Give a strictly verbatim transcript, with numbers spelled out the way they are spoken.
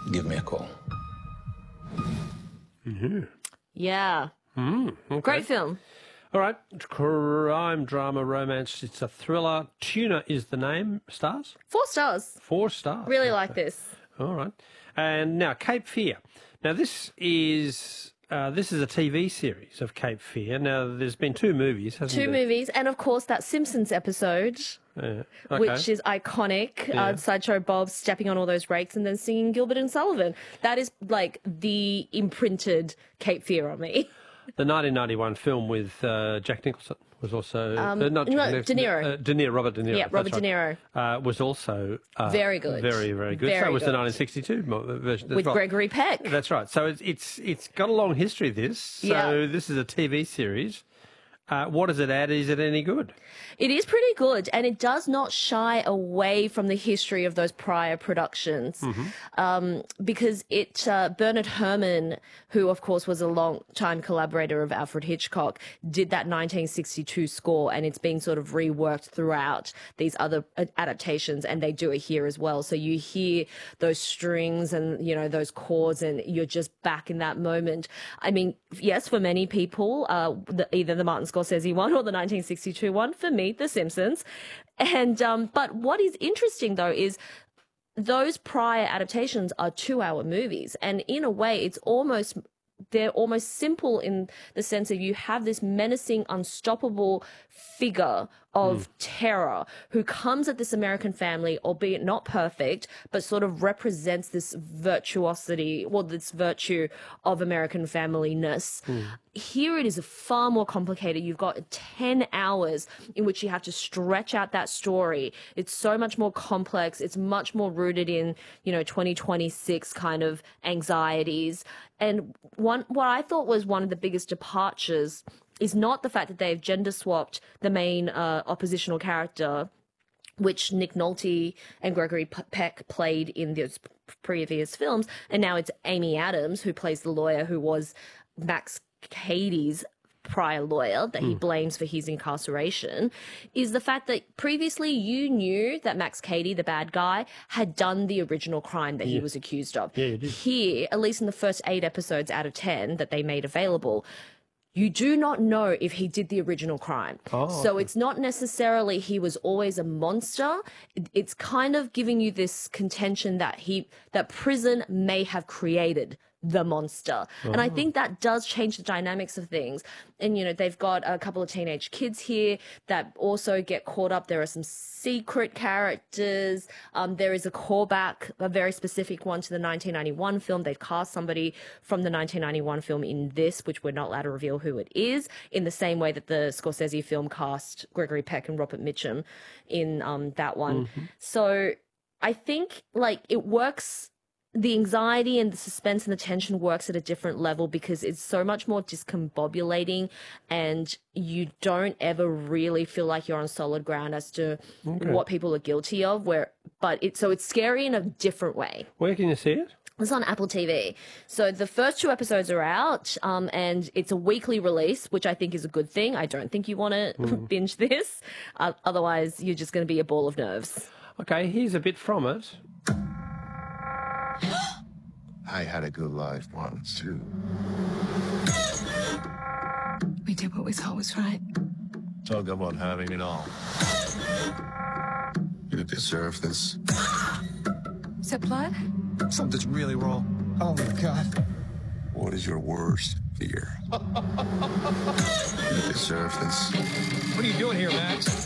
give me a call. Mm-hmm. Yeah. Mm, okay. Great film. All right. Crime, drama, romance. It's a thriller. Tuna is the name. Stars? Four stars. Four stars. Really okay. like this. All right. And now Cape Fear. Now this is uh, this is a T V series of Cape Fear. Now there's been two movies, hasn't Two there? movies, and of course that Simpsons episode, Yeah. Okay. which is iconic. Yeah. Uh, Sideshow Bob stepping on all those rakes and then singing Gilbert and Sullivan. That is like the imprinted Cape Fear on me. The nineteen ninety-one film with uh, Jack Nicholson was also Um, uh, not Jack no, Nicholson, De Niro. Uh, De Niro, Robert De Niro. Yeah, Robert that's De right. Niro. Uh, was also uh, Very good. very very good. Very so was good. the nineteen sixty-two mo- version that's With right. Gregory Peck. That's right. So it's it's it's got a long history. This. So Yeah. this is a T V series. Uh, what does it add? Is it any good? It is pretty good, and it does not shy away from the history of those prior productions, Mm-hmm. um, because it uh, Bernard Herrmann, who of course was a long-time collaborator of Alfred Hitchcock, did that nineteen sixty-two score, and it's been sort of reworked throughout these other uh, adaptations, and they do it here as well. So you hear those strings and you know those chords, and you're just back in that moment. I mean, yes, for many people, uh, the, either the Martin Scorsese one or the nineteen sixty-two one. For me, The Simpsons. And um, but what is interesting though is those prior adaptations are two-hour movies, and in a way, it's almost they're almost simple in the sense of you have this menacing, unstoppable figure of mm. terror who comes at this American family, albeit not perfect, but sort of represents this virtuosity, well, this virtue of American familyness. Mm. Here it is far more complicated. You've got ten hours in which you have to stretch out that story. It's so much more complex. It's much more rooted in, you know, twenty twenty-six kind of anxieties. And one, what I thought was one of the biggest departures is not the fact that they've gender swapped the main uh, oppositional character, which Nick Nolte and Gregory Peck played in those previous films, and now it's Amy Adams who plays the lawyer who was Max Cady's prior lawyer that he mm. blames for his incarceration, is the fact that previously you knew that Max Cady, the bad guy, had done the original crime that yeah. he was accused of. Yeah, you did. Here, at least in the first eight episodes out of ten that they made available, you do not know if he did the original crime. Oh, so okay. It's not necessarily he was always a monster. It's kind of giving you this contention that he, that prison may have created the monster. Oh. And I think that does change the dynamics of things. And, you know, they've got a couple of teenage kids here that also get caught up. There are some secret characters. Um, there is a callback, a very specific one to the nineteen ninety-one film. They've cast somebody from the nineteen ninety-one film in this, which we're not allowed to reveal who it is, in the same way that the Scorsese film cast Gregory Peck and Robert Mitchum in um, that one. Mm-hmm. So I think, like, it works. The anxiety and the suspense and the tension works at a different level because it's so much more discombobulating, and you don't ever really feel like you're on solid ground as to okay. what people are guilty of. Where, but it's so it's scary in a different way. Where can you see it? It's on Apple T V. So the first two episodes are out, um, and it's a weekly release, which I think is a good thing. I don't think you want to mm. binge this. Uh, otherwise, you're just going to be a ball of nerves. Okay, here's a bit from it. I had a good life once, too. We did what we thought was right. Talk about having it all. You deserve this. Is that blood? Something's really wrong. Oh, my God. What is your worst fear? You deserve this. What are you doing here, Max?